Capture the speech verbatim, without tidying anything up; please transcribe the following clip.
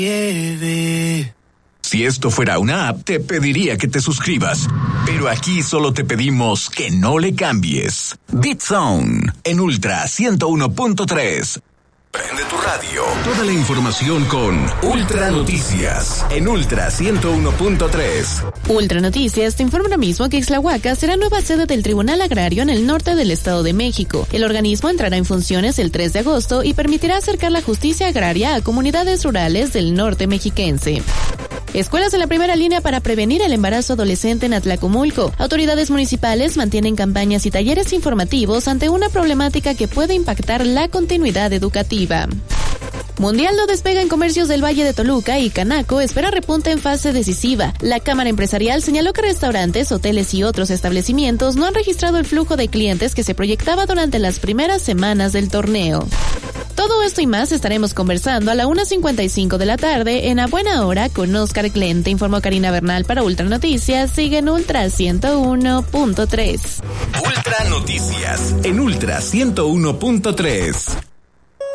Si esto fuera una app, te pediría que te suscribas. Pero aquí solo te pedimos que no le cambies. BeatZone, en Ultra ciento uno punto tres. Prende tu radio. Toda la información con Ultra Noticias, en Ultra ciento uno punto tres. Ultra Noticias te informa ahora mismo que Ixtlahuaca será nueva sede del Tribunal Agrario en el norte del Estado de México. El organismo entrará en funciones el tres de agosto y permitirá acercar la justicia agraria a comunidades rurales del norte mexiquense. Escuelas en la primera línea para prevenir el embarazo adolescente en Atlacomulco. Autoridades municipales mantienen campañas y talleres informativos ante una problemática que puede impactar la continuidad educativa. Mundial no despega en comercios del Valle de Toluca y Canaco espera repunte en fase decisiva. La Cámara Empresarial señaló que restaurantes, hoteles y otros establecimientos no han registrado el flujo de clientes que se proyectaba durante las primeras semanas del torneo. Todo esto y más estaremos conversando a la una cincuenta y cinco de la tarde en A Buena Hora con Oscar Clente, informó Karina Bernal para Ultra Noticias. Sigue en Ultra ciento uno punto tres. Ultra Noticias en Ultra ciento uno punto tres.